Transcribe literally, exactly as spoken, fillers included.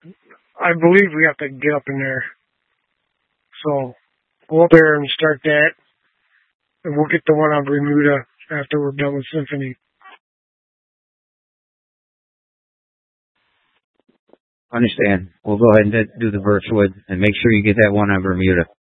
I believe we have to get up in there. So go up there and start that, and we'll get the one on Bermuda after we're done with Symphony. Understand. We'll go ahead and do the Birchwood and make sure you get that one on Bermuda.